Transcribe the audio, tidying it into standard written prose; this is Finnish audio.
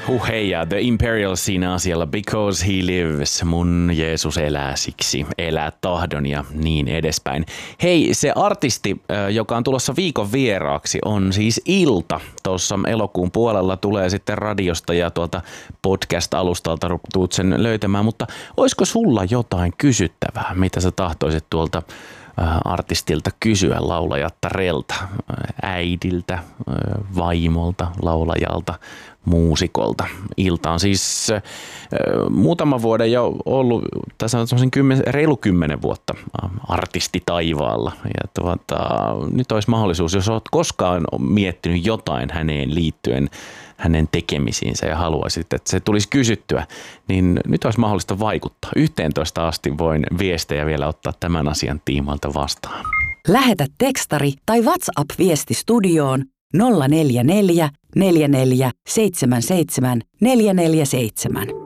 Hei ja The Imperial siinä asialla Because He Lives, mun Jeesus elää siksi, elää tahdon ja niin edespäin. Hei, se artisti, joka on tulossa viikon vieraaksi, on siis Ilta. Tuossa elokuun puolella tulee sitten radiosta ja tuolta podcast-alustalta tuut sen löytämään, mutta olisiko sulla jotain kysyttävää, mitä sä tahtoisit tuolta artistilta kysyä, laulajattarelta, äidiltä, vaimolta, laulajalta, muusikolta. Ilta on siis muutaman vuoden jo ollut, tässä on reilu 10 vuotta artisti taivaalla. Ja nyt olisi mahdollisuus, jos olet koskaan miettinyt jotain häneen liittyen, hänen tekemisiinsä ja haluaisit, että se tulisi kysyttyä, niin nyt olisi mahdollista vaikuttaa. 11 asti voin viestejä vielä ottaa tämän asian tiimoilta vastaan. Lähetä tekstari tai WhatsApp-viesti studioon 044 44 77 447.